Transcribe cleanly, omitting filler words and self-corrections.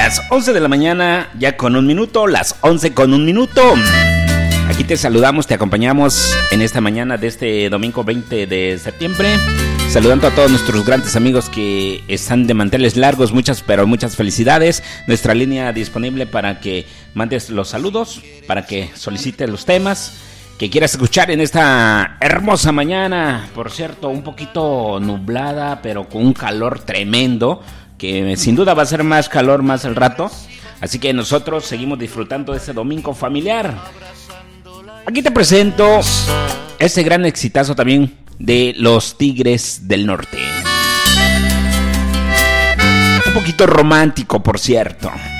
Las 11 de la mañana, ya con un minuto, las 11 con un minuto. Aquí te saludamos, te acompañamos en esta mañana de este domingo 20 de septiembre. Saludando a todos nuestros grandes amigos que están de manteles largos, muchas felicidades. Nuestra línea disponible para que mandes los saludos, para que solicites los temas que quieras escuchar en esta hermosa mañana. Por cierto, un poquito nublada, pero con un calor tremendo, que sin duda va a ser más calor más al rato. Así que nosotros seguimos disfrutando de este domingo familiar. Aquí te presento este gran exitazo también de los Tigres del Norte. Un poquito romántico, por cierto.